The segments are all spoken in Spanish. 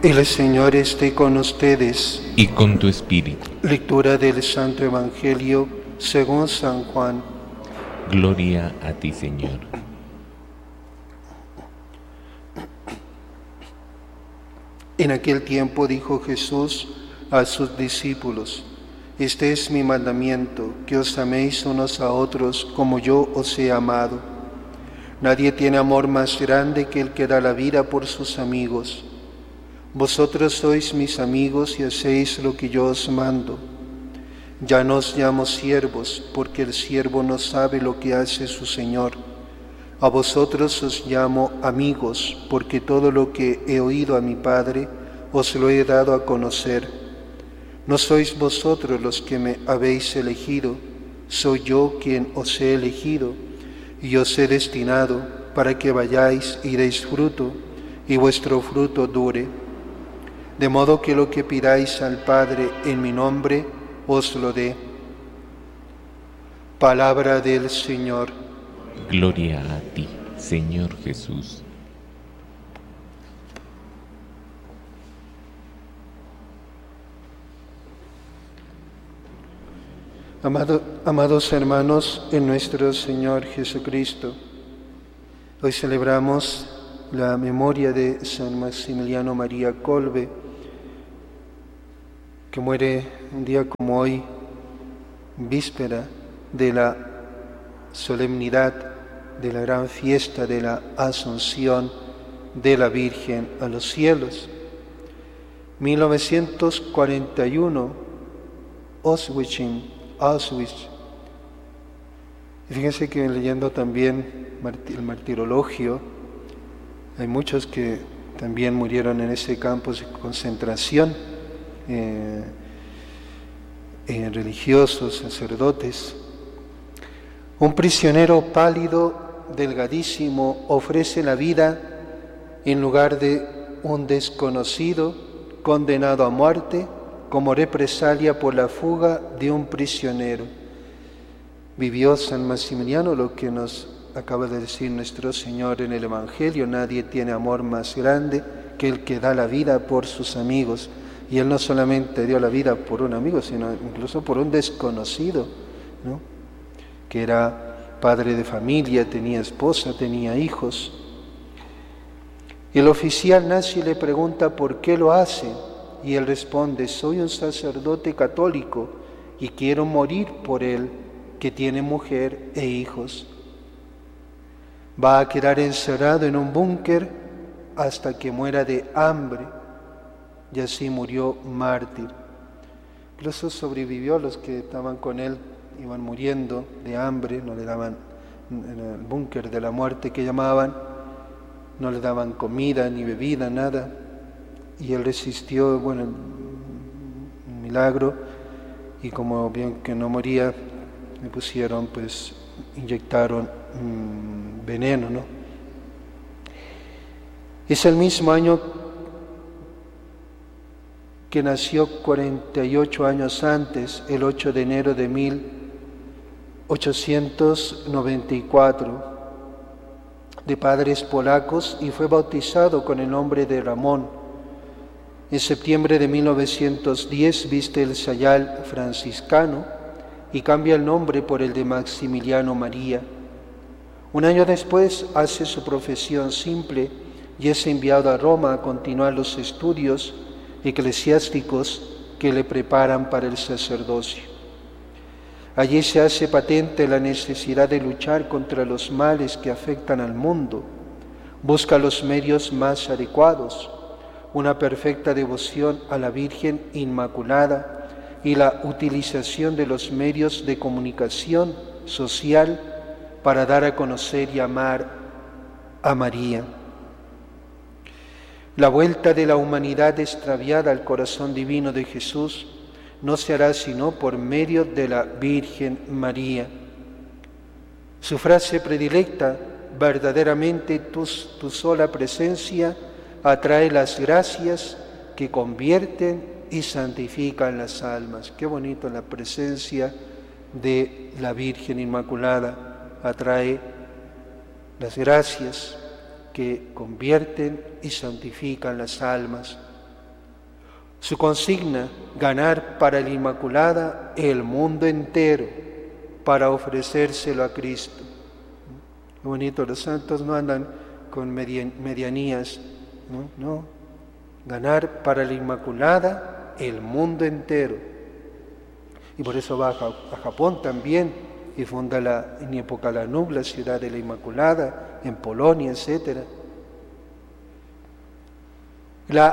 El Señor esté con ustedes. Y con tu espíritu. Lectura del Santo Evangelio según San Juan. Gloria a ti, Señor. En aquel tiempo dijo Jesús a sus discípulos: Este es mi mandamiento, que os améis unos a otros como yo os he amado. Nadie tiene amor más grande que el que da la vida por sus amigos. Vosotros sois mis amigos y hacéis lo que yo os mando. Ya no os llamo siervos, porque el siervo no sabe lo que hace su Señor. A vosotros os llamo amigos, porque todo lo que he oído a mi Padre os lo he dado a conocer. No sois vosotros los que me habéis elegido, soy yo quien os he elegido y os he destinado para que vayáis y deis fruto, y vuestro fruto dure. De modo que lo que pidáis al Padre en mi nombre, os lo dé. Palabra del Señor. Gloria a ti, Señor Jesús. Amados hermanos en nuestro Señor Jesucristo, hoy celebramos la memoria de San Maximiliano María Kolbe, que muere un día como hoy, víspera de la solemnidad de la gran fiesta de la Asunción de la Virgen a los cielos. 1941, Auschwitz. Y fíjense que leyendo también el martirologio, hay muchos que también murieron en ese campo de concentración, religiosos, sacerdotes. Un prisionero pálido, delgadísimo, ofrece la vida en lugar de un desconocido condenado a muerte como represalia por la fuga de un prisionero. Vivió San Maximiliano lo que nos acaba de decir nuestro Señor en el Evangelio: nadie tiene amor más grande que el que da la vida por sus amigos. Y él no solamente dio la vida por un amigo, sino incluso por un desconocido, ¿no? Que era padre de familia, tenía esposa, tenía hijos. El oficial nazi le pregunta por qué lo hace, y él responde: soy un sacerdote católico y quiero morir por él, que tiene mujer e hijos. Va a quedar encerrado en un búnker hasta que muera de hambre, y así murió mártir. Incluso sobrevivió, los que estaban con él iban muriendo de hambre, no le daban, en el búnker de la muerte que llamaban, no le daban comida ni bebida, nada, y él resistió, bueno, un milagro, y como bien que no moría, le pusieron, pues, inyectaron veneno, ¿no? Es el mismo año que nació 48 años antes, el 8 de enero de 1894, de padres polacos, y fue bautizado con el nombre de Ramón. En septiembre de 1910 viste el sayal franciscano y cambia el nombre por el de Maximiliano María. Un año después hace su profesión simple y es enviado a Roma a continuar los estudios eclesiásticos que le preparan para el sacerdocio. Allí se hace patente la necesidad de luchar contra los males que afectan al mundo. Busca los medios más adecuados, una perfecta devoción a la Virgen Inmaculada y la utilización de los medios de comunicación social para dar a conocer y amar a María. La vuelta de la humanidad extraviada al corazón divino de Jesús no se hará sino por medio de la Virgen María. Su frase predilecta: verdaderamente tu sola presencia atrae las gracias que convierten y santifican las almas. Qué bonito, la presencia de la Virgen Inmaculada atrae las gracias que convierten y santifican las almas. Su consigna, ganar para la Inmaculada el mundo entero para ofrecérselo a Cristo. Qué bonito, los santos no andan con medianías, no, ganar para la Inmaculada el mundo entero. Y por eso va a Japón también y funda en Niepokalanub, la ciudad de la Inmaculada, en Polonia, etc. Le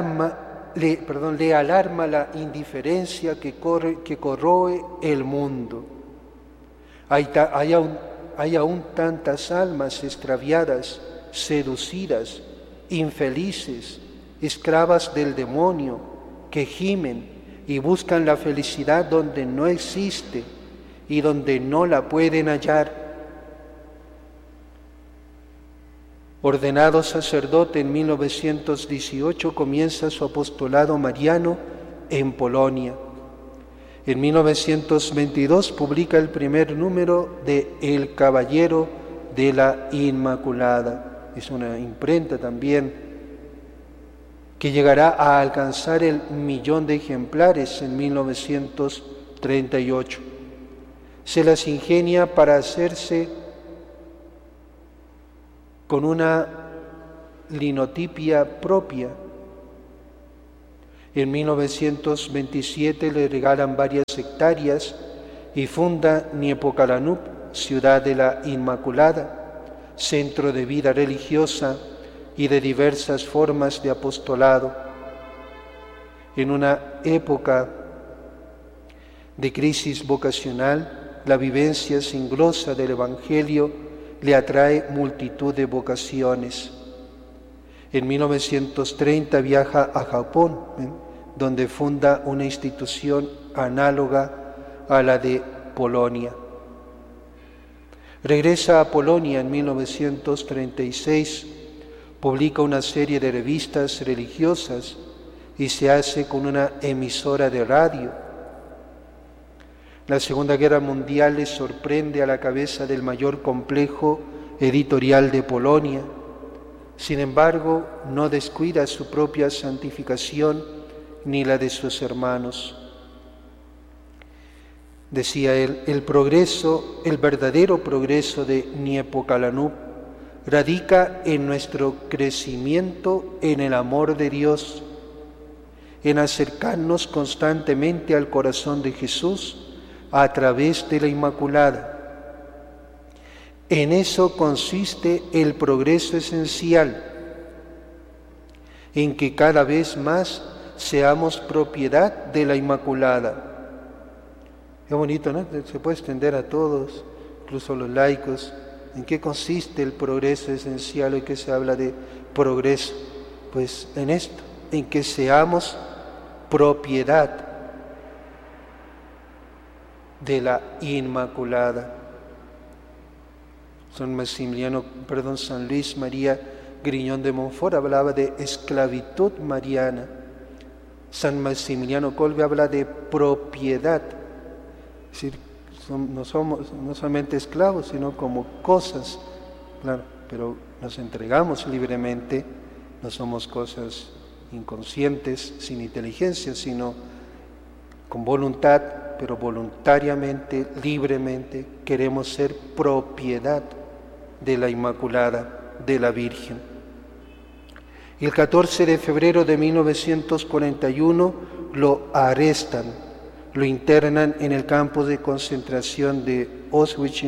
alarma la indiferencia que corroe el mundo. Hay aún tantas almas extraviadas, seducidas, infelices, esclavas del demonio, que gimen y buscan la felicidad donde no existe y donde no la pueden hallar. Ordenado sacerdote en 1918, comienza su apostolado mariano en Polonia. En 1922 publica el primer número de El Caballero de la Inmaculada. Es una imprenta también que llegará a alcanzar el 1.000.000 de ejemplares en 1938. Se las ingenia para hacerse con una linotipia propia. En 1927 le regalan varias hectáreas y funda Niepokalanub, ciudad de la Inmaculada, centro de vida religiosa y de diversas formas de apostolado. En una época de crisis vocacional, la vivencia sin glosa del Evangelio le atrae multitud de vocaciones. En 1930 viaja a Japón, donde funda una institución análoga a la de Polonia. Regresa a Polonia en 1936, publica una serie de revistas religiosas y se hace con una emisora de radio. La Segunda Guerra Mundial le sorprende a la cabeza del mayor complejo editorial de Polonia. Sin embargo, no descuida su propia santificación ni la de sus hermanos. Decía él, el verdadero progreso de Niepokalanub radica en nuestro crecimiento en el amor de Dios, en acercarnos constantemente al corazón de Jesús a través de la Inmaculada. En eso consiste el progreso esencial, en que cada vez más seamos propiedad de la Inmaculada. Qué bonito, ¿no? Se puede extender a todos, incluso a los laicos. ¿En qué consiste el progreso esencial? ¿En qué se habla de progreso? Pues en esto, en que seamos propiedad de la Inmaculada. San Luis María Griñón de Montfort hablaba de esclavitud mariana. San Maximiliano Kolbe habla de propiedad. Es decir, no somos no solamente esclavos, sino como cosas, claro, pero nos entregamos libremente, no somos cosas inconscientes, sin inteligencia, sino con voluntad, pero voluntariamente, libremente, queremos ser propiedad de la Inmaculada, de la Virgen. El 14 de febrero de 1941 lo arrestan, lo internan en el campo de concentración de Auschwitz,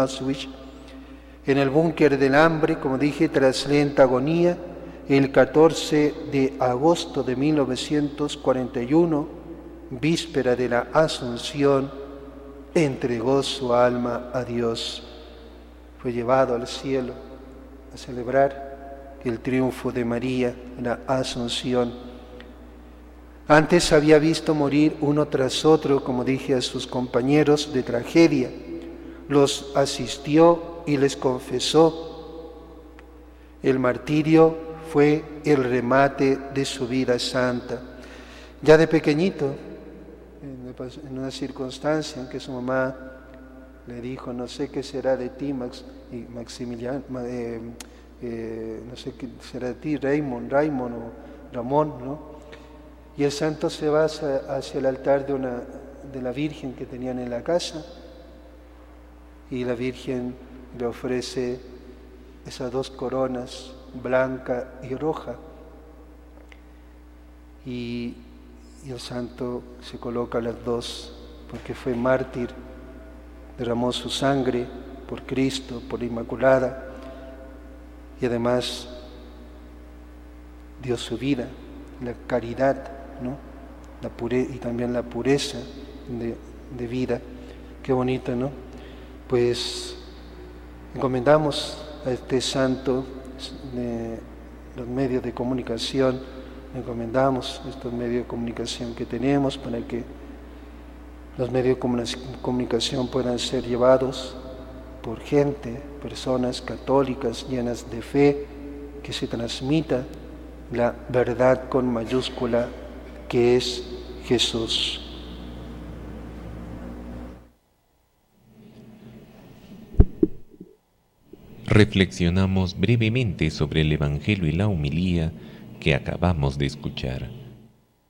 en el búnker del hambre, como dije, tras lenta agonía. El 14 de agosto de 1941, víspera de la Asunción, entregó su alma a Dios. Fue llevado al cielo a celebrar el triunfo de María en la Asunción. Antes había visto morir uno tras otro, como dije, a sus compañeros de tragedia. Los asistió y les confesó. El martirio fue el remate de su vida santa. Ya de pequeñito, en una circunstancia en que su mamá le dijo, no sé qué será de ti, Maximiliano, no sé qué será de ti, Raymond o Ramón, ¿no? Y el santo se va hacia el altar de la Virgen que tenían en la casa, y la Virgen le ofrece esas 2 coronas, blanca y roja, y el santo se coloca las 2 porque fue mártir, derramó su sangre por Cristo, por la Inmaculada, y además dio su vida, la caridad, ¿no? Y también la pureza de vida. Qué bonito, ¿no? Pues encomendamos a este santo los medios de comunicación, encomendamos estos medios de comunicación que tenemos para que los medios de comunicación puedan ser llevados por gente, personas católicas llenas de fe, que se transmita la verdad con mayúscula que es Jesús. Reflexionamos brevemente sobre el Evangelio y la homilía que acabamos de escuchar.